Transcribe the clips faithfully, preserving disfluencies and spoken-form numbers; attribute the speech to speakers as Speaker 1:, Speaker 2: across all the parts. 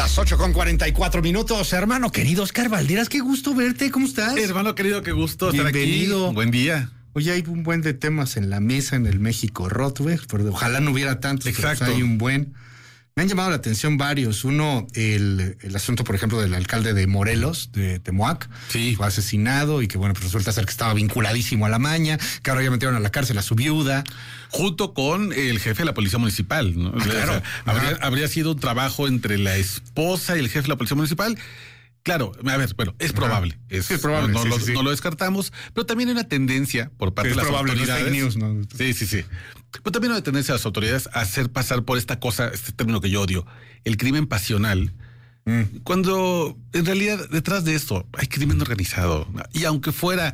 Speaker 1: las ocho con cuarenta y cuatro minutos, hermano querido Oscar Valderas, qué gusto verte, ¿cómo estás?
Speaker 2: Hermano querido, qué gusto estar
Speaker 1: Bienvenido.
Speaker 2: aquí. Buen día.
Speaker 1: Oye, hay un buen de temas en la mesa en el México Roto, güey, pero ojalá no hubiera tantos.
Speaker 2: Exacto.
Speaker 1: Pero hay un buen. Me han llamado la atención varios. Uno, el, el asunto, por ejemplo, del alcalde de Morelos, de Temoac,
Speaker 2: Sí.
Speaker 1: fue asesinado y que, bueno, pues resulta ser que estaba vinculadísimo a la maña, que ahora ya metieron a la cárcel a su viuda.
Speaker 2: Junto con el jefe de la policía municipal, ¿no?
Speaker 1: Ah, claro.
Speaker 2: O sea, habría, habría sido un trabajo entre la esposa y el jefe de la policía municipal. Claro, a ver, bueno, es probable. Es,
Speaker 1: Sí, es probable,
Speaker 2: No, no
Speaker 1: sí,
Speaker 2: lo,
Speaker 1: sí, sí.
Speaker 2: no lo descartamos, pero también hay una tendencia por parte
Speaker 1: Es
Speaker 2: de las
Speaker 1: probable, no es
Speaker 2: autoridades.
Speaker 1: fake news, ¿no?
Speaker 2: Sí, sí, sí. Pero también hay una tendencia de las autoridades a hacer pasar por esta cosa, este término que yo odio, el crimen pasional.
Speaker 1: Mm.
Speaker 2: Cuando en realidad detrás de esto hay crimen organizado. Y aunque fuera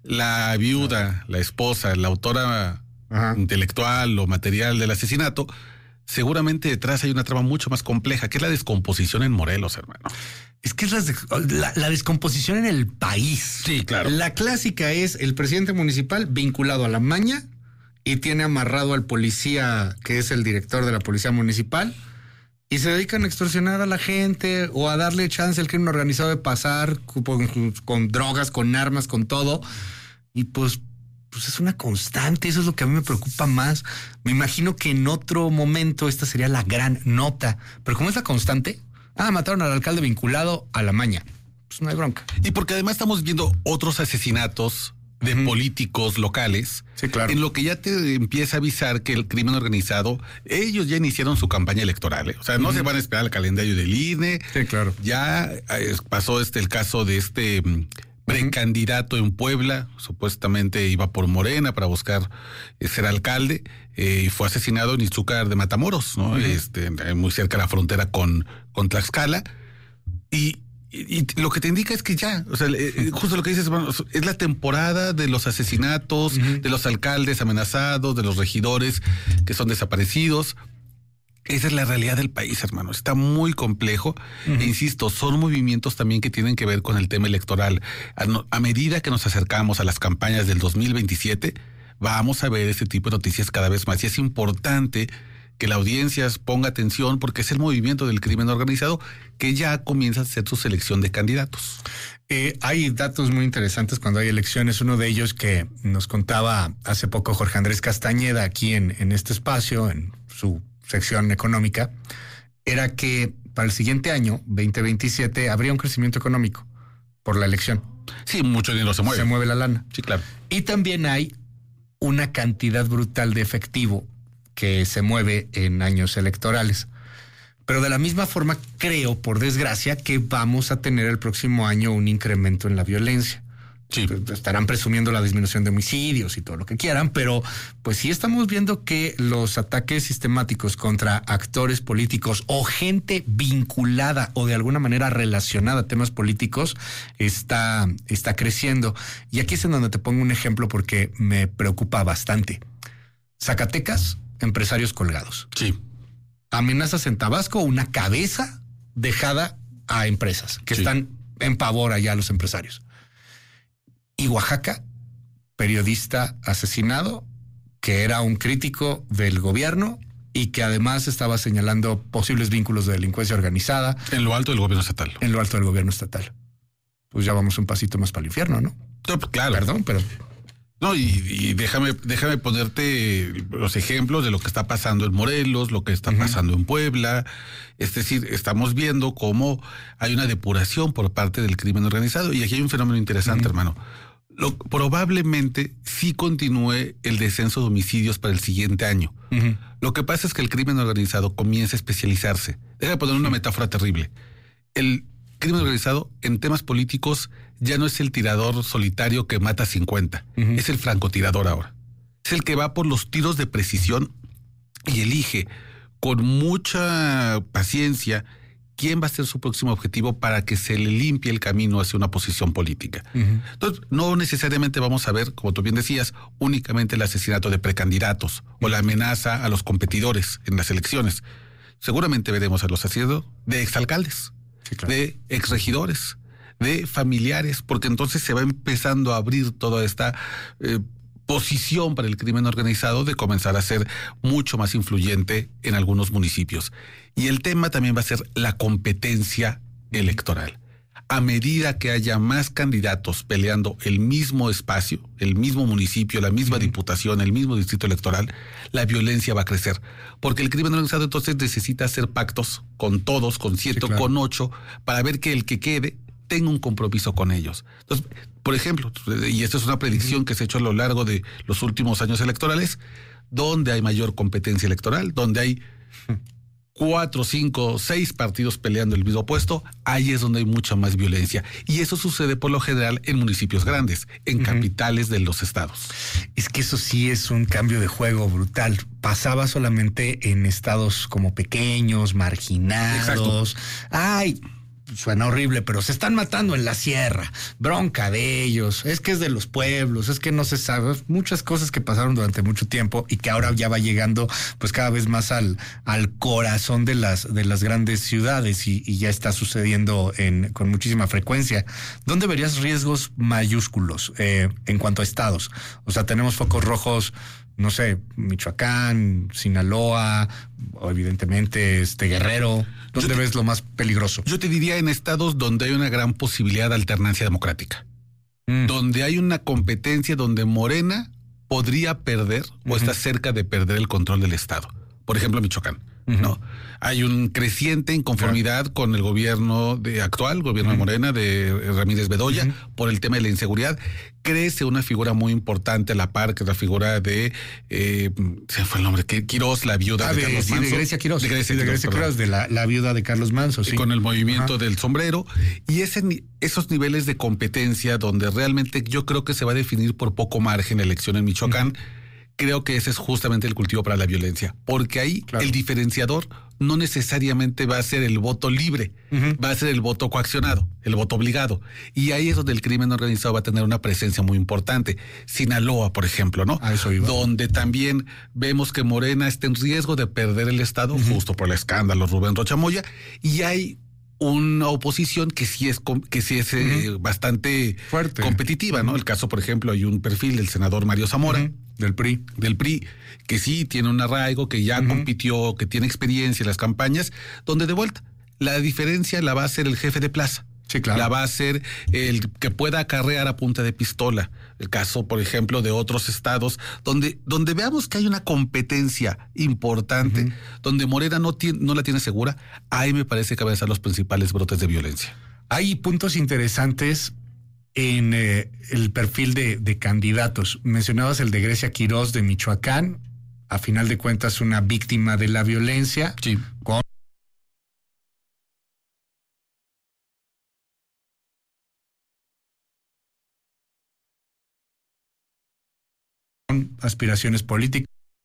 Speaker 2: la viuda, la esposa, la autora
Speaker 1: Ajá.
Speaker 2: intelectual o material del asesinato, seguramente detrás hay una trama mucho más compleja, que es la descomposición en Morelos, hermano.
Speaker 1: Es que es la, la, la descomposición en el país.
Speaker 2: Sí, claro.
Speaker 1: La clásica es el presidente municipal vinculado a la maña y tiene amarrado al policía, que es el director de la policía municipal, y se dedican a extorsionar a la gente o a darle chance al crimen organizado de pasar con, con drogas, con armas, con todo. Y pues, pues es una constante. Eso es lo que a mí me preocupa más. Me imagino que en otro momento esta sería la gran nota. Pero como es la constante, ah, mataron al alcalde vinculado a la maña. Pues no hay bronca.
Speaker 2: Y porque además estamos viendo otros asesinatos de
Speaker 1: Ujú.
Speaker 2: políticos locales,
Speaker 1: Sí, claro.
Speaker 2: en lo que ya te empieza a avisar que el crimen organizado, ellos ya iniciaron su campaña electoral, ¿eh? O sea, no
Speaker 1: Ujú.
Speaker 2: se van a esperar al calendario del I N E.
Speaker 1: Sí, claro.
Speaker 2: Ya eh, pasó este el caso de este mm, precandidato en Puebla, supuestamente iba por Morena para buscar eh, ser alcalde, eh, y fue asesinado en Izúcar de Matamoros, ¿no?
Speaker 1: Ujú.
Speaker 2: Este, muy cerca de la frontera con, con Tlaxcala. Y, y, y lo que te indica es que ya, o sea, eh, justo lo que dices, bueno, es la temporada de los asesinatos,
Speaker 1: Ujú.
Speaker 2: de los alcaldes amenazados, de los regidores que son desaparecidos. Esa es la realidad del país, hermano. Está muy complejo.
Speaker 1: Ujú.
Speaker 2: E insisto, son movimientos también que tienen que ver con el tema electoral. A, no- a medida que nos acercamos a las campañas del dos mil veintisiete, vamos a ver ese tipo de noticias cada vez más. Y es importante que la audiencia ponga atención porque es el movimiento del crimen organizado que ya comienza a hacer su selección de candidatos.
Speaker 1: Eh, hay datos muy interesantes cuando hay elecciones. Uno de ellos que nos contaba hace poco Jorge Andrés Castañeda aquí en, en este espacio, en su sección económica, era que para el siguiente año, veinte veintisiete, habría un crecimiento económico por la elección.
Speaker 2: Sí, mucho dinero se mueve.
Speaker 1: Se mueve la lana.
Speaker 2: Sí, claro.
Speaker 1: Y también hay una cantidad brutal de efectivo que se mueve en años electorales. Pero de la misma forma, creo, por desgracia, que vamos a tener el próximo año un incremento en la violencia.
Speaker 2: Sí.
Speaker 1: Estarán presumiendo la disminución de homicidios y todo lo que quieran, pero pues sí estamos viendo que los ataques sistemáticos contra actores políticos o gente vinculada o de alguna manera relacionada a temas políticos está, está creciendo. Y aquí es en donde te pongo un ejemplo porque me preocupa bastante. Zacatecas, empresarios colgados.
Speaker 2: Sí.
Speaker 1: Amenazas en Tabasco, una cabeza dejada a empresas que
Speaker 2: Sí.
Speaker 1: están en pavor allá a los empresarios. Y Oaxaca, periodista asesinado, que era un crítico del gobierno y que además estaba señalando posibles vínculos de delincuencia organizada
Speaker 2: En lo alto del gobierno estatal.
Speaker 1: en lo alto del gobierno estatal. Pues ya vamos un pasito más para el infierno, ¿no?
Speaker 2: No, claro.
Speaker 1: Perdón, pero
Speaker 2: No, y, y déjame, déjame ponerte los ejemplos de lo que está pasando en Morelos, lo que está
Speaker 1: Ujú.
Speaker 2: pasando en Puebla. Es decir, estamos viendo cómo hay una depuración por parte del crimen organizado. Y aquí hay un fenómeno interesante,
Speaker 1: Ujú.
Speaker 2: hermano. Lo, probablemente sí continúe el descenso de homicidios para el siguiente año.
Speaker 1: uh-huh.
Speaker 2: Lo que pasa es que el crimen organizado comienza a especializarse. Déjame poner una metáfora terrible. El crimen organizado en temas políticos ya no es el tirador solitario que mata cincuenta,
Speaker 1: Ujú.
Speaker 2: es el francotirador ahora. Es el que va por los tiros de precisión y elige con mucha paciencia quién va a ser su próximo objetivo para que se le limpie el camino hacia una posición política.
Speaker 1: Uh-huh.
Speaker 2: Entonces, no necesariamente vamos a ver, como tú bien decías, únicamente el asesinato de precandidatos o la amenaza a los competidores en las elecciones. Seguramente veremos a los asesinatos de exalcaldes,
Speaker 1: Sí, claro.
Speaker 2: de exregidores, de familiares, porque entonces se va empezando a abrir toda esta eh, posición para el crimen organizado de comenzar a ser mucho más influyente en algunos municipios. Y el tema también va a ser la competencia electoral. A medida que haya más candidatos peleando el mismo espacio, el mismo municipio, la misma diputación, el mismo distrito electoral, la violencia va a crecer. Porque el crimen organizado entonces necesita hacer pactos con todos, con siete, sí, claro, con ocho, para ver que el que quede tenga un compromiso con ellos. Entonces, por ejemplo, y esta es una predicción que se ha hecho a lo largo de los últimos años electorales, donde hay mayor competencia electoral, donde hay cuatro, cinco, seis partidos peleando el mismo puesto, ahí es donde hay mucha más violencia. Y eso sucede por lo general en municipios grandes, en uh-huh. capitales de los estados.
Speaker 1: Es que eso sí es un cambio de juego brutal. Pasaba solamente en estados como pequeños, marginados. Exacto. Ay, suena horrible, pero se están matando en la sierra, bronca de ellos, es que es de los pueblos, es que no se sabe, muchas cosas que pasaron durante mucho tiempo y que ahora ya va llegando pues cada vez más al, al corazón de las, de las grandes ciudades y, y ya está sucediendo en, con muchísima frecuencia. ¿Dónde verías riesgos mayúsculos eh, en cuanto a estados? O sea, tenemos focos rojos, no sé, Michoacán, Sinaloa, o evidentemente este Guerrero. ¿Dónde te, ves lo más peligroso?
Speaker 2: Yo te diría en estados donde hay una gran posibilidad de alternancia democrática. Mm. Donde hay una competencia donde Morena podría perder uh-huh. o está cerca de perder el control del estado. Por ejemplo, Michoacán. Uh-huh. ¿No? Hay un creciente inconformidad uh-huh. con el gobierno de actual, gobierno uh-huh. de Morena, de Ramírez Bedoya, uh-huh. por el tema de la inseguridad. Crece una figura muy importante a la par, que es la figura de, eh, se fue el nombre, Quirós, la viuda ah, de, de Carlos sí, Manso.
Speaker 1: De Grecia Quirós.
Speaker 2: De Grecia,
Speaker 1: sí, de Grecia Quirós, de la, la viuda de Carlos Manso, sí.
Speaker 2: Con el movimiento uh-huh. del sombrero. Y ese, esos niveles de competencia donde realmente yo creo que se va a definir por poco margen la elección en Michoacán, uh-huh. creo que ese es justamente el cultivo para la violencia, porque ahí claro. el diferenciador no necesariamente va a ser el voto libre, uh-huh. va a ser el voto coaccionado, el voto obligado. Y ahí es donde el crimen organizado va a tener una presencia muy importante. Sinaloa, por ejemplo, ¿no?
Speaker 1: A eso iba.
Speaker 2: Donde también vemos que Morena está en riesgo de perder el estado, uh-huh. justo por el escándalo Rubén Rocha Moya, y hay una oposición que sí es que sí es eh, uh-huh. bastante fuerte, competitiva, ¿no? El caso, por ejemplo, hay un perfil del senador Mario Zamora, uh-huh.
Speaker 1: del P R I,
Speaker 2: del P R I, que sí tiene un arraigo, que ya uh-huh. compitió, que tiene experiencia en las campañas, donde de vuelta la diferencia la va a hacer el jefe de plaza.
Speaker 1: Sí, claro.
Speaker 2: La va a ser el que pueda acarrear a punta de pistola. El caso, por ejemplo, de otros estados donde, donde veamos que hay una competencia importante, uh-huh. donde Morena no, tiene, no la tiene segura, ahí me parece que van a ser los principales brotes de violencia.
Speaker 1: Hay puntos interesantes en eh, el perfil de, de candidatos. Mencionabas el de Grecia Quirós de Michoacán, a final de cuentas una víctima de la violencia.
Speaker 2: Sí.
Speaker 1: Con aspiraciones políticas,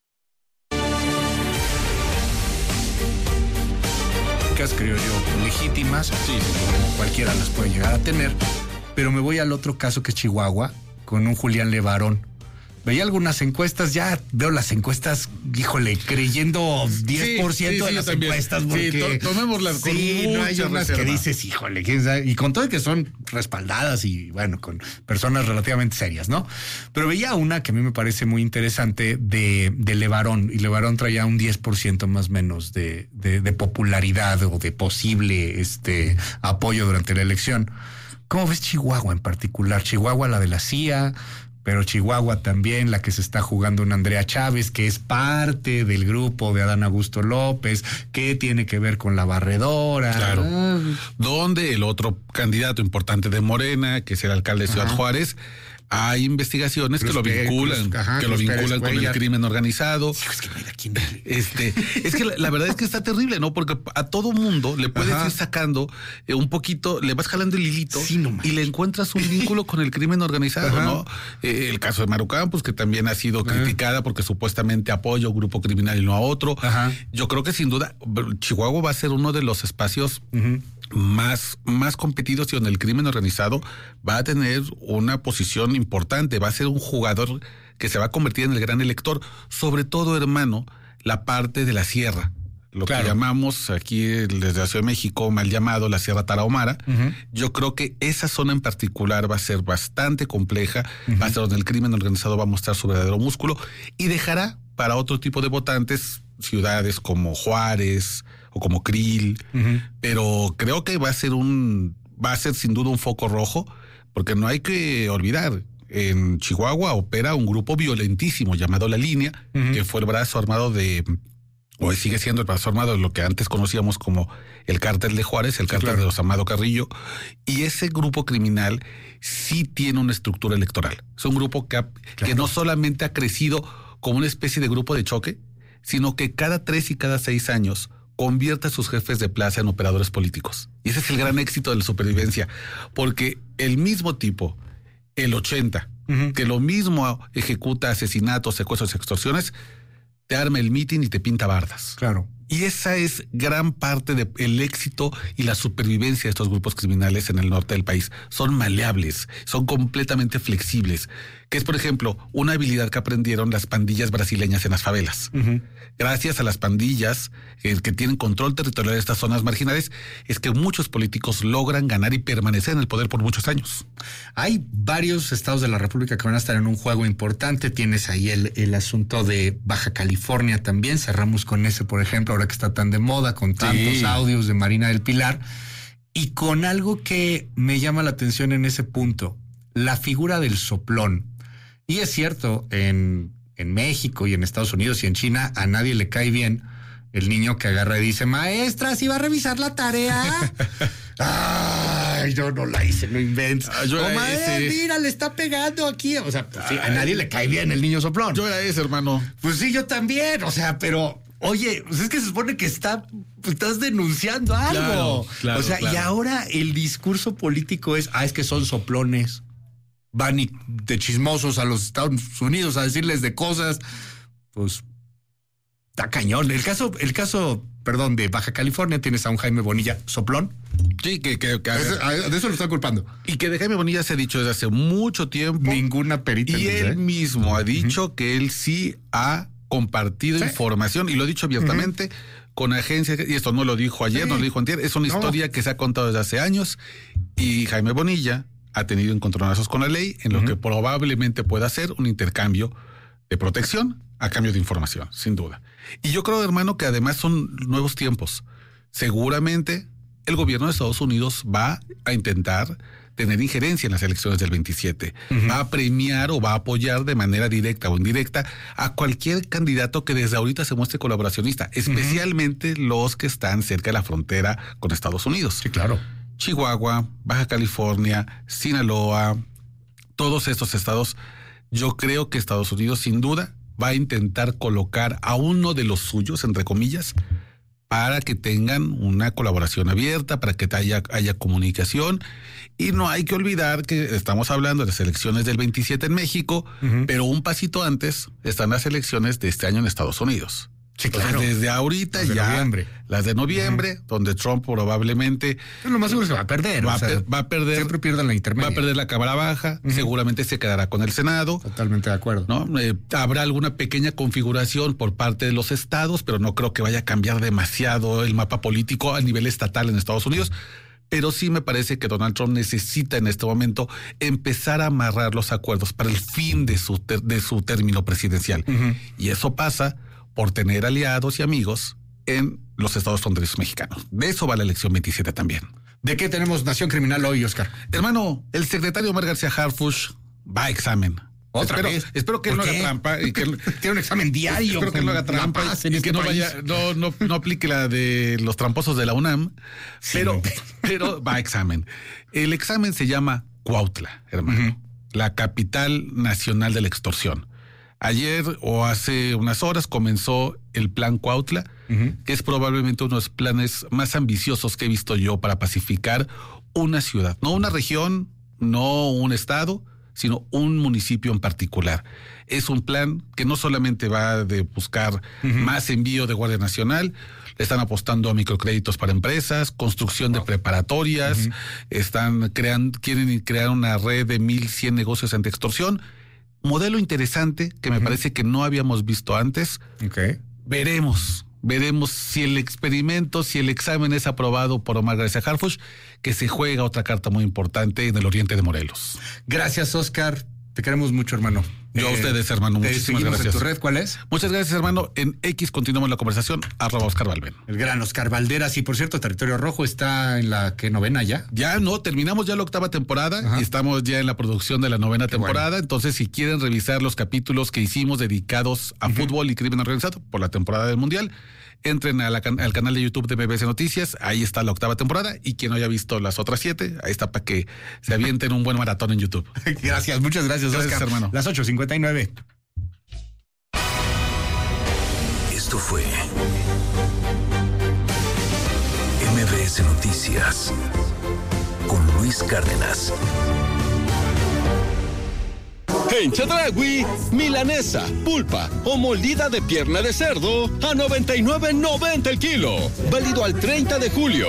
Speaker 1: creo yo, legítimas, sí, como cualquiera las puede llegar a tener, pero me voy al otro caso que es Chihuahua, con un Julián Levarón. Veía algunas encuestas, ya veo las encuestas, híjole, creyendo diez por ciento sí, sí, de las también. encuestas, porque
Speaker 2: sí, to tomémoslas con
Speaker 1: sí, no hay unas reserva. Que dices, híjole, quién sabe, y con todo que son respaldadas y bueno, con personas relativamente serias, ¿no? Pero veía una que a mí me parece muy interesante de, de Levarón, y Levarón traía un diez por ciento más o menos de, de, de popularidad o de posible este apoyo durante la elección. ¿Cómo ves Chihuahua en particular? Chihuahua, la de la C I A, pero Chihuahua también, la que se está jugando en Andrea Chávez, que es parte del grupo de Adán Augusto López, que tiene que ver con la barredora.
Speaker 2: Claro. Ah. Donde el otro candidato importante de Morena, que es el alcalde de Ciudad Ajá. Juárez, hay investigaciones Cruz que lo vinculan, Cruz, ajá, que Cruz lo vinculan con el crimen organizado.
Speaker 1: Sí, es que mira quién
Speaker 2: este, es que la, la verdad es que está terrible, ¿no? Porque a todo mundo le puedes ajá. ir sacando eh, un poquito, le vas jalando el hilito
Speaker 1: sí, no
Speaker 2: y le encuentras un vínculo con el crimen organizado, ajá. ¿no? Eh, el caso de Maru Campos, que también ha sido ajá. criticada porque supuestamente apoya a un grupo criminal y no a otro. Ajá. Yo creo que sin duda Chihuahua va a ser uno de los espacios uh-huh. más, más competidos y donde el crimen organizado va a tener una posición importante, va a ser un jugador que se va a convertir en el gran elector, sobre todo, hermano, la parte de la sierra, lo
Speaker 1: claro.
Speaker 2: que llamamos aquí desde la Ciudad de México, mal llamado la Sierra Tarahumara. Uh-huh. Yo creo que esa zona en particular va a ser bastante compleja, uh-huh. va a ser donde el crimen organizado va a mostrar su verdadero músculo y dejará para otro tipo de votantes ciudades como Juárez o como Krill, uh-huh. pero creo que va a ser un, va a ser sin duda un foco rojo, porque no hay que olvidar, en Chihuahua opera un grupo violentísimo llamado La Línea, uh-huh. que fue el brazo armado de, o sigue siendo el brazo armado de lo que antes conocíamos como el cártel de Juárez, el cártel sí, claro. de los Amado Carrillo, y ese grupo criminal sí tiene una estructura electoral. Es un grupo que, ha, claro. que no solamente ha crecido como una especie de grupo de choque, sino que cada tres y cada seis años convierte a sus jefes de plaza en operadores políticos. Y ese es el gran éxito de la supervivencia, porque el mismo tipo, el ochenta, uh-huh. que lo mismo ejecuta asesinatos, secuestros y extorsiones, te arma el mitin y te pinta bardas.
Speaker 1: Claro.
Speaker 2: Y esa es gran parte del éxito y la supervivencia de estos grupos criminales en el norte del país. Son maleables, son completamente flexibles, que es, por ejemplo, una habilidad que aprendieron las pandillas brasileñas en las favelas. Uh-huh. Gracias a las pandillas eh, que tienen control territorial de estas zonas marginales, es que muchos políticos logran ganar y permanecer en el poder por muchos años.
Speaker 1: Hay varios estados de la República que van a estar en un juego importante. Tienes ahí el, el asunto de Baja California también. Cerramos con ese, por ejemplo, ahora que está tan de moda, con tantos sí. audios de Marina del Pilar, y con algo que me llama la atención en ese punto, la figura del soplón. Y es cierto, en, en México y en Estados Unidos y en China a nadie le cae bien el niño que agarra y dice, maestra, ¿sí va a revisar la tarea? Ay, yo no la hice, no inventes. Ah, yo oh, madre, ese. Mira, le está pegando aquí. O sea, sí, a nadie le cae bien el niño soplón.
Speaker 2: Yo era ese, hermano.
Speaker 1: Pues sí, yo también. O sea, pero... Oye, pues es que se supone que está, pues estás denunciando algo.
Speaker 2: Claro, claro,
Speaker 1: o sea,
Speaker 2: claro.
Speaker 1: Y ahora el discurso político es, ah, es que son soplones. Van y de chismosos a los Estados Unidos a decirles de cosas. Pues está cañón. El caso, el caso, perdón, de Baja California, tienes a un Jaime Bonilla soplón.
Speaker 2: Sí, que, que, que
Speaker 1: de eso lo están culpando.
Speaker 2: Y que de Jaime Bonilla se ha dicho desde hace mucho tiempo.
Speaker 1: Ninguna perita.
Speaker 2: Y él ¿eh? mismo ha dicho uh-huh. que él sí ha compartido ¿sí? información, y lo ha dicho abiertamente, uh-huh. con agencias, y esto no lo dijo ayer, sí. no lo dijo antier, es una no. historia que se ha contado desde hace años, y Jaime Bonilla ha tenido encontronazos con la ley, en lo uh-huh. que probablemente pueda ser un intercambio de protección a cambio de información, sin duda. Y yo creo, hermano, que además son nuevos tiempos. Seguramente el gobierno de Estados Unidos va a intentar tener injerencia en las elecciones del veintisiete. Uh-huh. Va a premiar o va a apoyar de manera directa o indirecta a cualquier candidato que desde ahorita se muestre colaboracionista, especialmente uh-huh. los que están cerca de la frontera con Estados Unidos.
Speaker 1: Sí, claro.
Speaker 2: Chihuahua, Baja California, Sinaloa, todos estos estados, yo creo que Estados Unidos sin duda va a intentar colocar a uno de los suyos, entre comillas, para que tengan una colaboración abierta, para que haya, haya comunicación. Y no hay que olvidar que estamos hablando de las elecciones del veintisiete en México, uh-huh. pero un pasito antes están las elecciones de este año en Estados Unidos.
Speaker 1: Sí, claro.
Speaker 2: Entonces, desde ahorita las ya,
Speaker 1: noviembre.
Speaker 2: las de noviembre, uh-huh. donde Trump probablemente...
Speaker 1: Pero lo más seguro es que va a perder.
Speaker 2: Va,
Speaker 1: o sea,
Speaker 2: per, va a perder...
Speaker 1: Siempre pierden la intermedia.
Speaker 2: Va a perder la Cámara Baja, uh-huh. seguramente se quedará con el Senado.
Speaker 1: Totalmente de acuerdo.
Speaker 2: ¿No? Eh, habrá alguna pequeña configuración por parte de los estados, pero no creo que vaya a cambiar demasiado el mapa político a nivel estatal en Estados Unidos. Pero sí me parece que Donald Trump necesita en este momento empezar a amarrar los acuerdos para el fin de su, ter, de su término presidencial. Uh-huh. Y eso pasa por tener aliados y amigos en los estados fronterizos mexicanos. De eso va la elección veintisiete también.
Speaker 1: ¿De qué tenemos Nación Criminal hoy, Oscar?
Speaker 2: Hermano, el secretario Omar García Harfuch va a examen.
Speaker 1: ¿Otra
Speaker 2: espero,
Speaker 1: vez?
Speaker 2: Espero que él no haga trampa. Y que
Speaker 1: tiene un examen diario.
Speaker 2: Espero que él no haga trampa y, y
Speaker 1: este
Speaker 2: que no
Speaker 1: país.
Speaker 2: vaya, no, no, no aplique la de los tramposos de la UNAM. Sí, pero, pero va a examen. El examen se llama Cuautla, hermano. Uh-huh. La capital nacional de la extorsión. Ayer o hace unas horas comenzó el plan Cuautla, uh-huh. que es probablemente uno de los planes más ambiciosos que he visto yo para pacificar una ciudad. No una región, no un estado, sino un municipio en particular. Es un plan que no solamente va de buscar uh-huh. más envío de Guardia Nacional, le están apostando a microcréditos para empresas, construcción wow. de preparatorias, uh-huh. están creando, quieren crear una red de mil cien negocios ante extorsión. Modelo interesante que me uh-huh. parece que no habíamos visto antes.
Speaker 1: Okay.
Speaker 2: Veremos, veremos si el experimento, si el examen es aprobado por Omar García Harfuch, que se juega otra carta muy importante en el oriente de Morelos.
Speaker 1: Gracias, Oscar. Te queremos mucho, hermano.
Speaker 2: Yo a ustedes, hermano. Muchísimas gracias.
Speaker 1: ¿En tu red cuál es?
Speaker 2: Muchas gracias, hermano. En X continuamos la conversación, arroba Oscar Valven.
Speaker 1: El gran Oscar Valderas. Y por cierto, Territorio Rojo está en la que novena ya.
Speaker 2: Ya no, terminamos ya la octava temporada. Ajá. Y estamos ya en la producción de la novena Qué temporada. Bueno. Entonces, si quieren revisar los capítulos que hicimos dedicados a uh-huh. fútbol y crimen organizado por la temporada del Mundial, entren a la, al canal de YouTube de M B C Noticias, ahí está la octava temporada, y quien no haya visto las otras siete, ahí está para que se avienten un buen maratón en YouTube.
Speaker 1: Gracias, muchas gracias,
Speaker 2: gracias,
Speaker 1: Oscar.
Speaker 2: hermano.
Speaker 1: Las ocho cincuenta y nueve.
Speaker 3: Esto fue M B S Noticias con Luis Cárdenas.
Speaker 4: En Chedraui, milanesa, pulpa o molida de pierna de cerdo a noventa y nueve noventa el kilo. Válido al treinta de julio.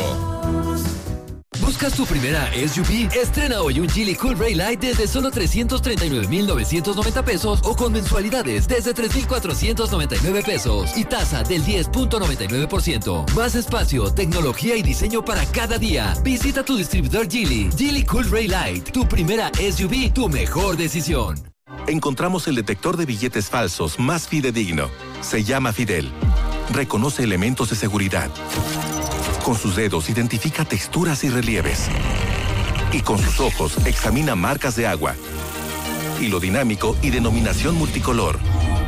Speaker 5: ¿Buscas tu primera S U V? Estrena hoy un Geely Cool Ray Light desde solo trescientos treinta y nueve mil novecientos noventa pesos o con mensualidades desde tres mil cuatrocientos noventa y nueve pesos y tasa del diez punto noventa y nueve por ciento. Más espacio, tecnología y diseño para cada día. Visita tu distribuidor Geely. Geely Cool Ray Light, tu primera S U V, tu mejor decisión.
Speaker 6: Encontramos el detector de billetes falsos más fidedigno. Se llama Fidel. Reconoce elementos de seguridad. Con sus dedos identifica texturas y relieves. Y con sus ojos examina marcas de agua. Hilo dinámico y denominación multicolor.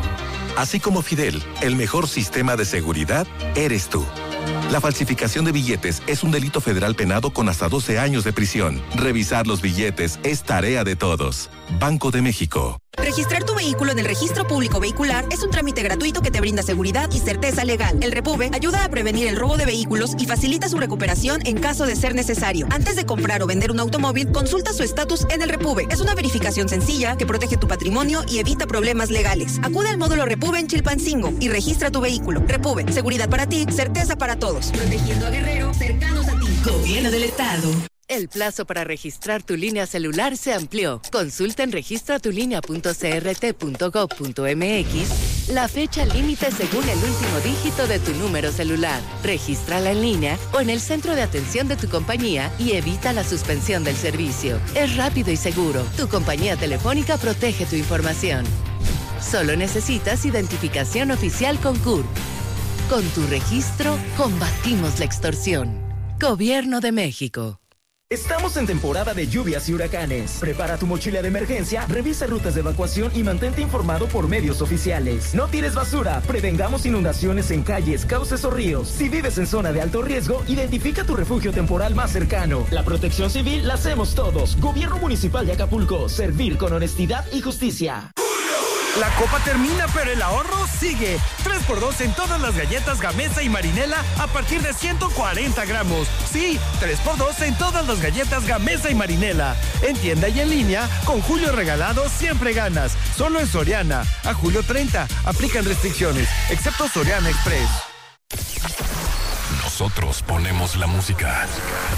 Speaker 6: Así como Fidel, el mejor sistema de seguridad eres tú. La falsificación de billetes es un delito federal penado con hasta doce años de prisión. Revisar los billetes es tarea de todos. Banco de México.
Speaker 7: Registrar tu vehículo en el Registro Público Vehicular es un trámite gratuito que te brinda seguridad y certeza legal. El Repube ayuda a prevenir el robo de vehículos y facilita su recuperación en caso de ser necesario. Antes de comprar o vender un automóvil, consulta su estatus en el Repube. Es una verificación sencilla que protege tu patrimonio y evita problemas legales. Acude al módulo Repube en Chilpancingo y registra tu vehículo. Repube, seguridad para ti, certeza para todos.
Speaker 8: Protegiendo a Guerrero, cercanos a ti. Gobierno del Estado.
Speaker 9: El plazo para registrar tu línea celular se amplió. Consulta en registratulinea punto c r t punto gov punto m x la fecha límite según el último dígito de tu número celular. Regístrala en línea o en el centro de atención de tu compañía y evita la suspensión del servicio. Es rápido y seguro. Tu compañía telefónica protege tu información. Solo necesitas identificación oficial con C U R P. Con tu registro, combatimos la extorsión. Gobierno de México.
Speaker 10: Estamos en temporada de lluvias y huracanes. Prepara tu mochila de emergencia, revisa rutas de evacuación y mantente informado por medios oficiales. No tires basura, prevengamos inundaciones en calles, cauces o ríos. Si vives en zona de alto riesgo, identifica tu refugio temporal más cercano. La protección civil la hacemos todos. Gobierno Municipal de Acapulco, servir con honestidad y justicia.
Speaker 11: La copa termina, pero el ahorro sigue. tres por dos en todas las galletas Gamesa y Marinela a partir de ciento cuarenta gramos. Sí, tres por dos en todas las galletas Gamesa y Marinela. En tienda y en línea, con Julio Regalado siempre ganas. Solo en Soriana. A julio treinta. Aplican restricciones, excepto Soriana Express.
Speaker 3: Nosotros ponemos la música.